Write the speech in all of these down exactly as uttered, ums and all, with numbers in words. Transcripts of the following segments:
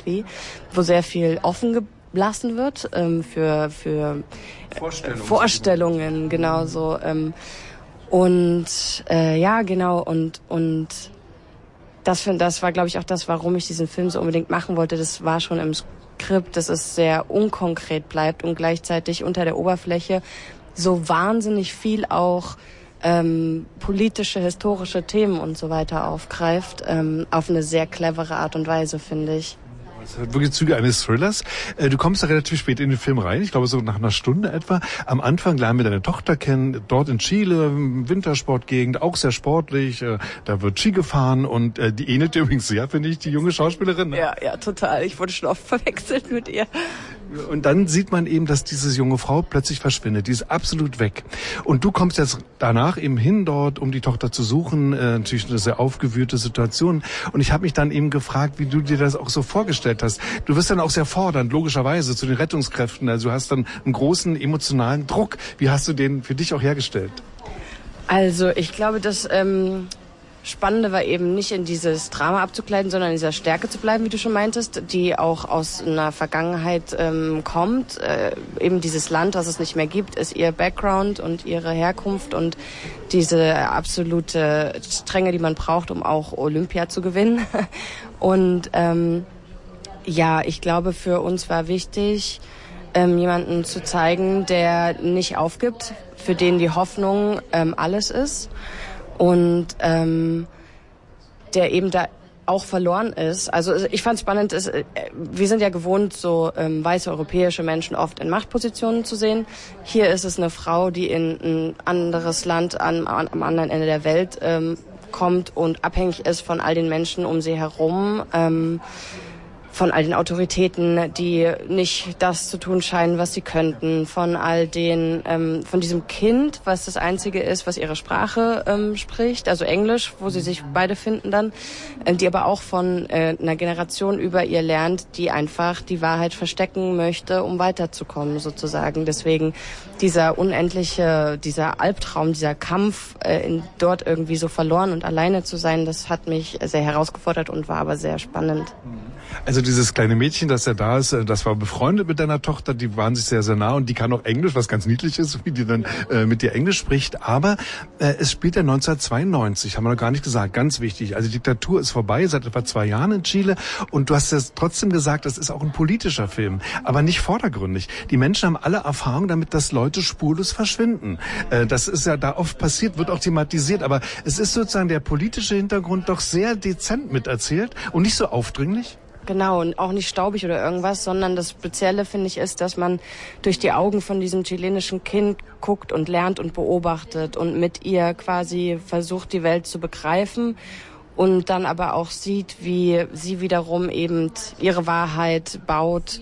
wo sehr viel offen gelassen wird ähm, für, für Vorstellungen. Vorstellungen, genau so. Ähm, und äh, ja, genau, und und das, das war, glaube ich, auch das, warum ich diesen Film so unbedingt machen wollte. Das war schon im Skript, dass es sehr unkonkret bleibt und gleichzeitig unter der Oberfläche so wahnsinnig viel auch ähm, politische, historische Themen und so weiter aufgreift, ähm, auf eine sehr clevere Art und Weise, finde ich. Es hat wirklich Züge eines Thrillers. Du kommst da relativ spät in den Film rein, ich glaube so nach einer Stunde etwa. Am Anfang lernen wir deine Tochter kennen, dort in Chile, Wintersportgegend, auch sehr sportlich. Da wird Ski gefahren und die ähnelt dir übrigens sehr, finde ich, die junge Schauspielerin. Ne? Ja, ja, total. Ich wurde schon oft verwechselt mit ihr. Und dann sieht man eben, dass diese junge Frau plötzlich verschwindet. Die ist absolut weg. Und du kommst jetzt danach eben hin dort, um die Tochter zu suchen. Äh, natürlich eine sehr aufgewühlte Situation. Und ich habe mich dann eben gefragt, wie du dir das auch so vorgestellt hast. Du wirst dann auch sehr fordernd, logischerweise, zu den Rettungskräften. Also du hast dann einen großen emotionalen Druck. Wie hast du den für dich auch hergestellt? Also ich glaube, dass... Ähm Spannende war eben nicht in dieses Drama abzukleiden, sondern in dieser Stärke zu bleiben, wie du schon meintest, die auch aus einer Vergangenheit ähm, kommt. Äh, eben dieses Land, was es nicht mehr gibt, ist ihr Background und ihre Herkunft und diese absolute Strenge, die man braucht, um auch Olympia zu gewinnen. Und ähm, ja, ich glaube, für uns war wichtig, ähm, jemanden zu zeigen, der nicht aufgibt, für den die Hoffnung ähm, alles ist. Und ähm, der eben da auch verloren ist. Also ich fand es spannend, ist, wir sind ja gewohnt, so ähm, weiße europäische Menschen oft in Machtpositionen zu sehen. Hier ist es eine Frau, die in ein anderes Land an, an, am anderen Ende der Welt ähm, kommt und abhängig ist von all den Menschen um sie herum, ähm, von all den Autoritäten, die nicht das zu tun scheinen, was sie könnten, von all den, ähm, von diesem Kind, was das Einzige ist, was ihre Sprache ähm, spricht, also Englisch, wo sie sich beide finden dann, äh, die aber auch von äh, einer Generation über ihr lernt, die einfach die Wahrheit verstecken möchte, um weiterzukommen sozusagen. Deswegen dieser unendliche, dieser Albtraum, dieser Kampf, äh, in, dort irgendwie so verloren und alleine zu sein, das hat mich sehr herausgefordert und war aber sehr spannend. Also dieses kleine Mädchen, das ja da ist, das war befreundet mit deiner Tochter, die waren sich sehr, sehr nah und die kann auch Englisch, was ganz niedlich ist, wie die dann äh, mit dir Englisch spricht. Aber äh, es spielt ja neunzehnhundertzweiundneunzig, haben wir noch gar nicht gesagt, ganz wichtig. Also die Diktatur ist vorbei, seit etwa zwei Jahren in Chile und du hast ja trotzdem gesagt, das ist auch ein politischer Film, aber nicht vordergründig. Die Menschen haben alle Erfahrung damit, dass Leute spurlos verschwinden. Äh, das ist ja da oft passiert, wird auch thematisiert, aber es ist sozusagen der politische Hintergrund doch sehr dezent miterzählt und nicht so aufdringlich. Genau, und auch nicht staubig oder irgendwas, sondern das Spezielle, finde ich, ist, dass man durch die Augen von diesem chilenischen Kind guckt und lernt und beobachtet und mit ihr quasi versucht, die Welt zu begreifen und dann aber auch sieht, wie sie wiederum eben ihre Wahrheit baut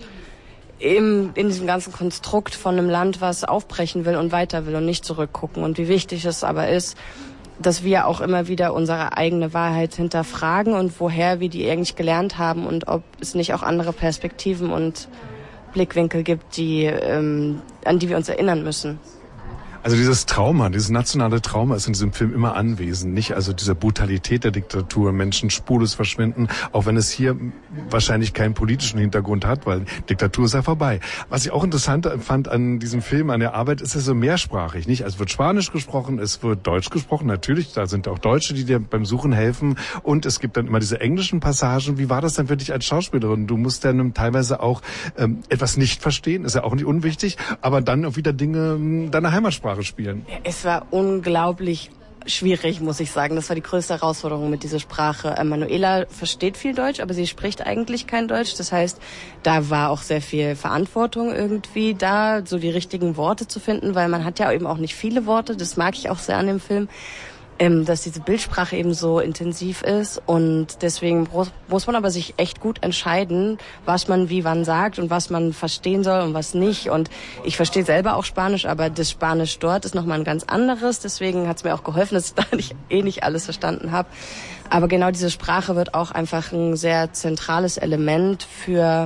im, in diesem ganzen Konstrukt von einem Land, was aufbrechen will und weiter will und nicht zurückgucken. Und wie wichtig es aber ist, dass wir auch immer wieder unsere eigene Wahrheit hinterfragen und woher wir die eigentlich gelernt haben und ob es nicht auch andere Perspektiven und Blickwinkel gibt, die, ähm, an die wir uns erinnern müssen. Also dieses Trauma, dieses nationale Trauma ist in diesem Film immer anwesend, nicht? Also diese Brutalität der Diktatur, Menschen spurlos verschwinden, auch wenn es hier wahrscheinlich keinen politischen Hintergrund hat, weil Diktatur ist ja vorbei. Was ich auch interessant fand an diesem Film, an der Arbeit, ist es so mehrsprachig, nicht? Also es wird Spanisch gesprochen, es wird Deutsch gesprochen, natürlich, da sind auch Deutsche, die dir beim Suchen helfen und es gibt dann immer diese englischen Passagen. Wie war das dann für dich als Schauspielerin? Du musst dann teilweise auch ähm, etwas nicht verstehen, ist ja auch nicht unwichtig, aber dann auch wieder Dinge deiner Heimatsprache spielen. Es war unglaublich schwierig, muss ich sagen. Das war die größte Herausforderung mit dieser Sprache. Äh, Manuela versteht viel Deutsch, aber sie spricht eigentlich kein Deutsch. Das heißt, da war auch sehr viel Verantwortung irgendwie da, so die richtigen Worte zu finden, weil man hat ja eben auch nicht viele Worte. Das mag ich auch sehr an dem Film, ähm, dass diese Bildsprache eben so intensiv ist und deswegen muss man aber sich echt gut entscheiden, was man wie wann sagt und was man verstehen soll und was nicht. Und ich verstehe selber auch Spanisch, aber das Spanisch dort ist nochmal ein ganz anderes. Deswegen hat es mir auch geholfen, dass ich da nicht, eh nicht alles verstanden habe. Aber genau diese Sprache wird auch einfach ein sehr zentrales Element für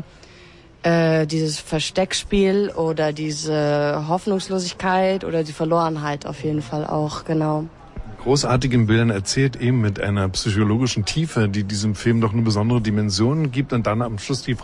äh, dieses Versteckspiel oder diese Hoffnungslosigkeit oder die Verlorenheit auf jeden Fall auch, genau. Großartigen Bildern erzählt, eben mit einer psychologischen Tiefe, die diesem Film doch eine besondere Dimension gibt und dann am Schluss die